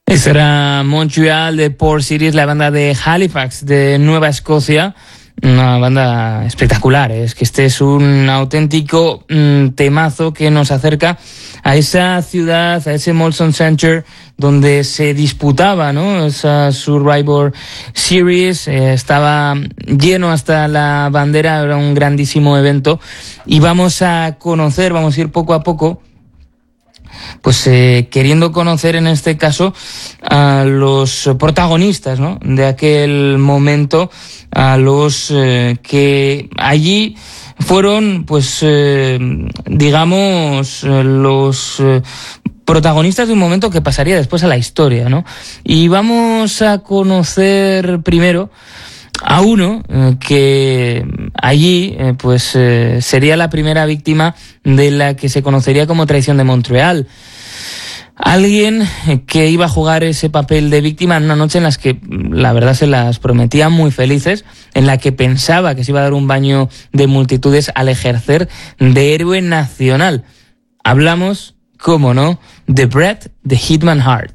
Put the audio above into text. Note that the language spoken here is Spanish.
Ese era Montreal de Port Cities, la banda de Halifax de Nueva Escocia. Una banda espectacular, es que este es un auténtico temazo que nos acerca a esa ciudad, a ese Molson Center donde se disputaba, ¿no?, esa Survivor Series. Estaba lleno hasta la bandera, era un grandísimo evento y vamos a ir poco a poco, pues queriendo conocer en este caso a los protagonistas, ¿no?, de aquel momento, a los que allí fueron, pues digamos, los protagonistas de un momento que pasaría después a la historia, ¿no? Y vamos a conocer primero a uno que allí pues sería la primera víctima de la que se conocería como traición de Montreal. Alguien que iba a jugar ese papel de víctima en una noche en las que la verdad se las prometía muy felices, en la que pensaba que se iba a dar un baño de multitudes al ejercer de héroe nacional. Hablamos, cómo no, de Bret the Hitman Hart.